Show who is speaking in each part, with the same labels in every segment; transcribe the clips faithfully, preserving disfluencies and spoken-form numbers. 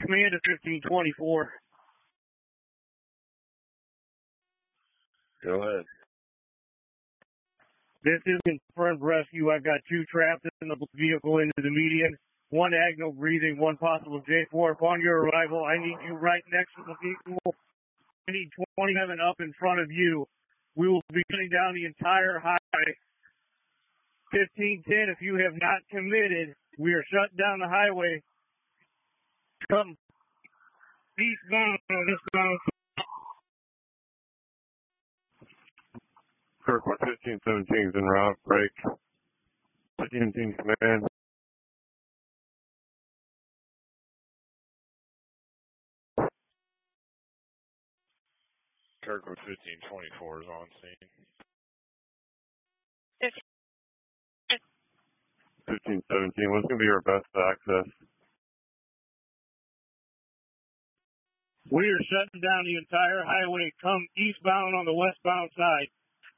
Speaker 1: command to fifteen twenty-four.
Speaker 2: Go ahead.
Speaker 1: This is confirmed rescue. I've got two trapped in the vehicle into the median. One agno breathing, one possible J four. Upon your arrival, I need you right next to the vehicle. I need twenty-seven up in front of you. We will be shutting down the entire highway. fifteen ten, if you have not committed, we are shutting down the highway. Come eastbound or westbound.
Speaker 2: Kirkwood fifteen seventeen is en route. Break. fifteen seventeen command.
Speaker 3: Kirkwood fifteen twenty-four is on scene.
Speaker 2: fifteen seventeen, what's going to be our best access?
Speaker 1: We are shutting down the entire highway. Come eastbound on the westbound side.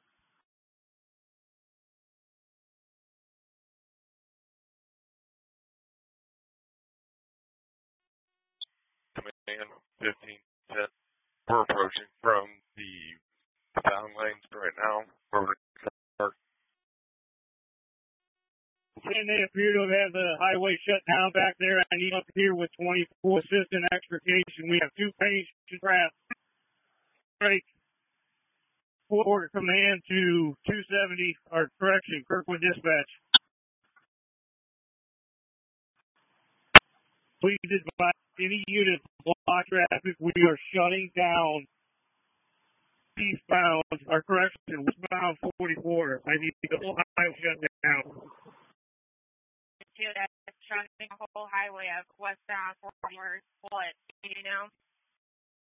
Speaker 3: Command fifteen ten. We're approaching from the bound lanes right now. We're
Speaker 1: And they appear to have the highway shut down back there. I need up here with twenty-four assistant extrication. We have two patients trapped. Break. Order command to two seventy, or correction, Kirkwood dispatch. Please advise any units block traffic. We are shutting down eastbound, or correction, westbound forty-four. I need the whole highway shut down.
Speaker 4: That's running the whole highway of westbound forward. What? You know?